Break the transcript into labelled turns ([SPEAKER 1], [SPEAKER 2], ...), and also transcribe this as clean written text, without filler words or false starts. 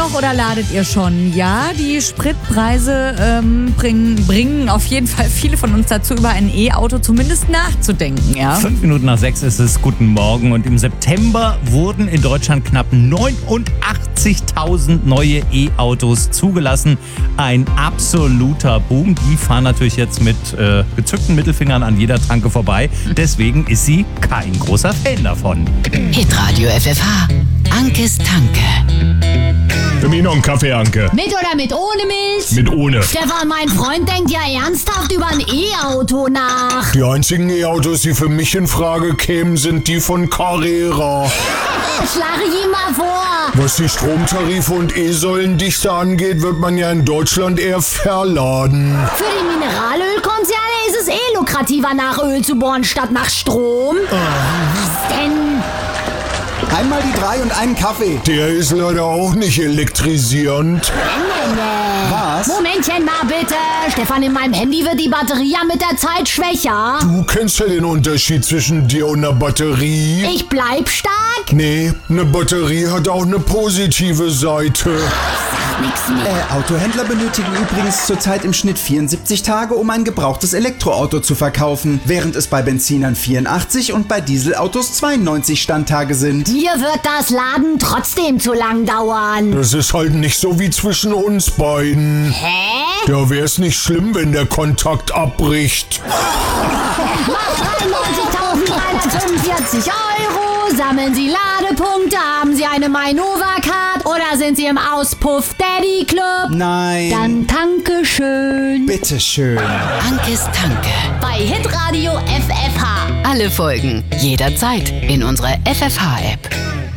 [SPEAKER 1] noch oder ladet ihr schon? Ja, die Spritpreise bringen auf jeden Fall viele von uns dazu, über ein E-Auto zumindest nachzudenken. Ja?
[SPEAKER 2] 5 Minuten nach 6 ist es. Guten Morgen. Und im September wurden in Deutschland knapp 89.000 neue E-Autos zugelassen. Ein absoluter Boom. Die fahren natürlich jetzt mit gezückten Mittelfingern an jeder Tanke vorbei. Deswegen ist sie kein großer Fan davon.
[SPEAKER 3] Hitradio FFH. Ankes Tanke.
[SPEAKER 4] Für mich noch einen Kaffee, Anke.
[SPEAKER 5] Mit oder mit ohne Milch?
[SPEAKER 4] Mit ohne.
[SPEAKER 5] Stefan, mein Freund denkt ja ernsthaft über ein E-Auto nach.
[SPEAKER 4] Die einzigen E-Autos, die für mich in Frage kämen, sind die von Carrera.
[SPEAKER 5] Schlage ich ihm mal vor.
[SPEAKER 4] Was die Stromtarife und E-Säulendichte angeht, wird man ja in Deutschland eher verladen.
[SPEAKER 5] Für die Mineralölkonzerne ist es lukrativer, nach Öl zu bohren, statt nach Strom. Was denn?
[SPEAKER 6] Einmal die 3 und einen Kaffee.
[SPEAKER 4] Der ist leider auch nicht elektrisierend.
[SPEAKER 6] Was?
[SPEAKER 5] Momentchen mal bitte. Stefan, in meinem Handy wird die Batterie ja mit der Zeit schwächer.
[SPEAKER 4] Du kennst ja den Unterschied zwischen dir und einer Batterie.
[SPEAKER 5] Ich bleib stark.
[SPEAKER 4] Nee, eine Batterie hat auch eine positive Seite.
[SPEAKER 5] Nix mehr.
[SPEAKER 6] Autohändler benötigen übrigens zurzeit im Schnitt 74 Tage, um ein gebrauchtes Elektroauto zu verkaufen, während es bei Benzinern 84 und bei Dieselautos 92 Standtage sind.
[SPEAKER 5] Mir wird das Laden trotzdem zu lang dauern.
[SPEAKER 4] Das ist halt nicht so wie zwischen uns beiden.
[SPEAKER 5] Hä?
[SPEAKER 4] Da wär's nicht schlimm, wenn der Kontakt abbricht.
[SPEAKER 5] Macht 93.345 €. Sammeln Sie Ladepunkte. Haben Sie eine MyNova-Card oder sind Sie im Auspuff Daddy Club?
[SPEAKER 6] Nein.
[SPEAKER 5] Dann danke schön.
[SPEAKER 6] Bitteschön.
[SPEAKER 3] Ankes Tanke.
[SPEAKER 5] Bei Hitradio FFH.
[SPEAKER 3] Alle Folgen jederzeit in unserer FFH-App.